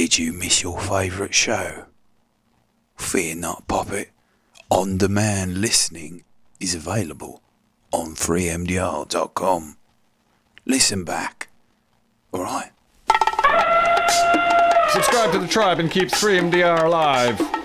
Did you miss your favourite show? Fear not, Poppet. On-demand listening is available on freemdr.com. Listen back. Alright? Subscribe to the tribe and keep 3MDR alive.